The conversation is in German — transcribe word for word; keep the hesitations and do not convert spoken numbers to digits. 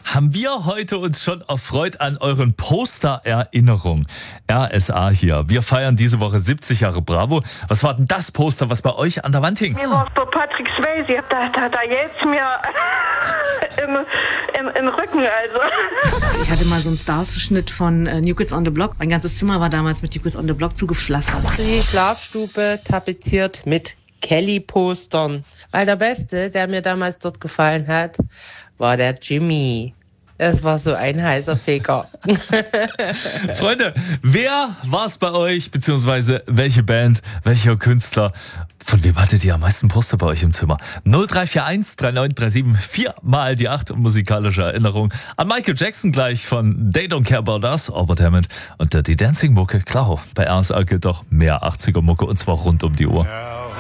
haben wir heute uns schon erfreut an euren Poster-Erinnerungen. R S A hier. Wir feiern diese Woche siebzig Jahre Bravo. Was war denn das Poster, was bei euch an der Wand hing? Mir war es der Patrick Swayze. Da, da, da jetzt mir im, im, im Rücken, also. Ich hatte mal so einen Stars-Schnitt von äh, New Kids on the Block. Mein ganzes Zimmer war damals mit New Kids on the Block zugepflastert. Die Schlafstube tapeziert mit Kelly-Postern. Weil der Beste, der mir damals dort gefallen hat, war der Jimmy. Das war so ein heißer Feger. Freunde, wer war's bei euch, beziehungsweise welche Band, welcher Künstler? Von wem hattet ihr am meisten Poster bei euch im Zimmer? null drei vier eins drei neun drei sieben vier mal die acht musikalische Erinnerung an Michael Jackson gleich von They Don't Care About Us, Albert Hammond und der Die Dancing Mucke. Klar, bei R S A gilt doch mehr achtziger Mucke und zwar rund um die Uhr.